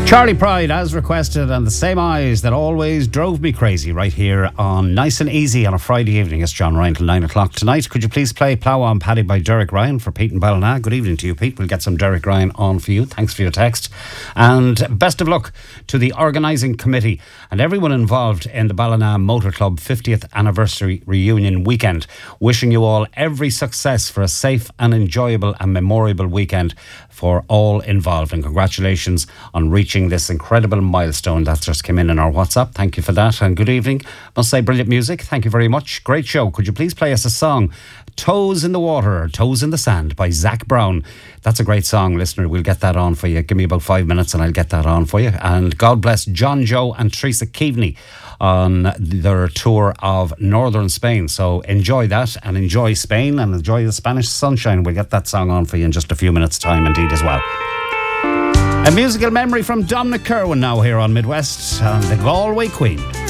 Charlie Pride, as requested, and the same eyes that always drove me crazy, right here on Nice and Easy on a Friday evening. It's John Ryan till 9 o'clock tonight. Could you please play Plough On Paddy by Derek Ryan for Pete and Ballina? Good evening to you, Pete. We'll get some Derek Ryan on for you. Thanks for your text. And best of luck to the organising committee and everyone involved in the Ballina Motor Club 50th anniversary reunion weekend. Wishing you all every success for a safe and enjoyable and memorable weekend for all involved, and congratulations on reaching this incredible milestone that just came in our WhatsApp. Thank you for that, and good evening. Must say, brilliant music. Thank you very much. Great show. Could you please play us a song, Toes in the Water or Toes in the Sand by Zach Brown? That's a great song, listener. We'll get that on for you. Give me about 5 minutes and I'll get that on for you. And God bless John Joe and Teresa Keaveney on their tour of northern Spain. So enjoy that and enjoy Spain and enjoy the Spanish sunshine. We'll get that song on for you in just a few minutes' time indeed as well. A musical memory from Dominic Kerwin now here on Midwest and the Galway Queen.